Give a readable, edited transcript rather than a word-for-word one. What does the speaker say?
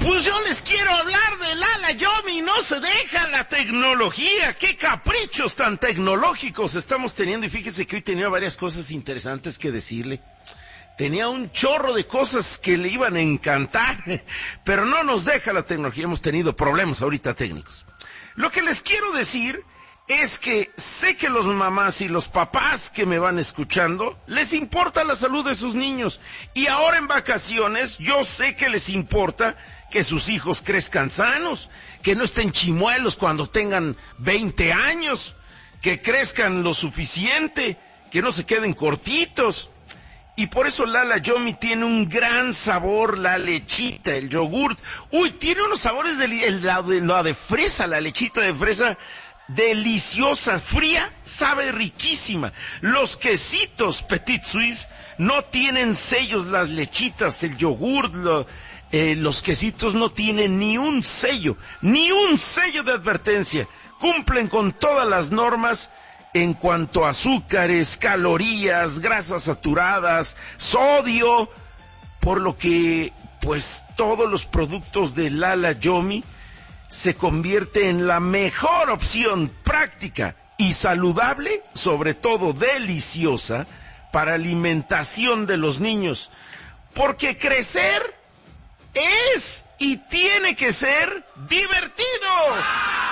Pues yo les quiero hablar de Lala Yomi, no se deja la tecnología, qué caprichos tan tecnológicos estamos teniendo, y fíjese que hoy tenía varias cosas interesantes que decirle. Tenía un chorro de cosas que le iban a encantar, pero no nos deja la tecnología, hemos tenido problemas ahorita técnicos. Lo que les quiero decir es que sé que los mamás y los papás que me van escuchando les importa la salud de sus niños, y ahora en vacaciones yo sé que les importa que sus hijos crezcan sanos, que no estén chimuelos cuando tengan 20 años, que crezcan lo suficiente, que no se queden cortitos. Y por eso Lala Yomi tiene un gran sabor, la lechita, el yogurt. Uy, tiene unos sabores la de fresa, la lechita de fresa, deliciosa, fría, sabe riquísima. Los quesitos Petit Suisse no tienen sellos, las lechitas, el yogurt, los quesitos no tienen ni un sello de advertencia. Cumplen con todas las normas en cuanto a azúcares, calorías, grasas saturadas, sodio, por lo que, pues, todos los productos de Lala Yomi se convierte en la mejor opción práctica y saludable, sobre todo deliciosa, para alimentación de los niños. Porque crecer es y tiene que ser divertido.